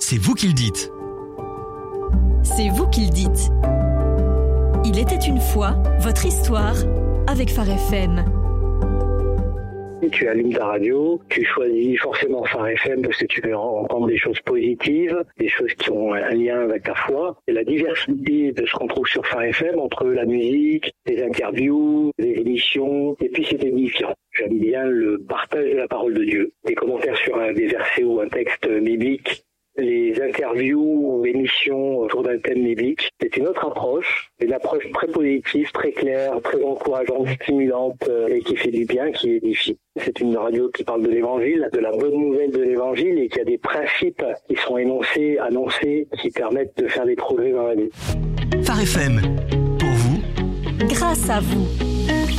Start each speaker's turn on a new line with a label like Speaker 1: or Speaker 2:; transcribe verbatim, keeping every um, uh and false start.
Speaker 1: c'est vous qui le dites.
Speaker 2: C'est vous qui le dites. Il était une fois votre histoire avec Phare F M.
Speaker 3: Tu allumes ta radio, tu choisis forcément Phare F M parce que tu veux entendre des choses positives, des choses qui ont un lien avec ta foi. Et la diversité de ce qu'on trouve sur Phare F M, entre la musique, les interviews, les émissions, et puis c'est édifiant. J'aime bien le partage de la parole de Dieu, des commentaires sur un, des versets ou un texte biblique, les interviews ou émissions autour d'un thème biblique. C'est une autre approche, une approche très positive, très claire, très encourageante, stimulante et qui fait du bien, qui édifie. C'est une radio qui parle de l'évangile, de la bonne nouvelle de l'évangile et qui a des principes qui sont énoncés, annoncés, qui permettent de faire des progrès dans la vie.
Speaker 1: Phare F M, pour vous,
Speaker 2: grâce à vous.